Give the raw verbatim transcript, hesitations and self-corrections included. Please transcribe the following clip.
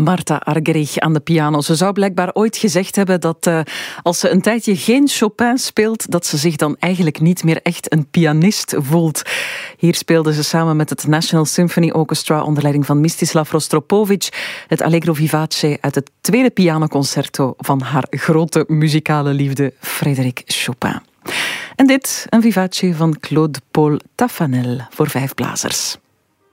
Marta Argerich aan de piano. Ze zou blijkbaar ooit gezegd hebben dat uh, als ze een tijdje geen Chopin speelt, dat ze zich dan eigenlijk niet meer echt een pianist voelt. Hier speelde ze samen met het National Symphony Orchestra onder leiding van Mstislav Rostropovich het Allegro vivace uit het tweede pianoconcerto van haar grote muzikale liefde Frédéric Chopin. En dit, een vivace van Claude Paul Taffanel voor vijf blazers.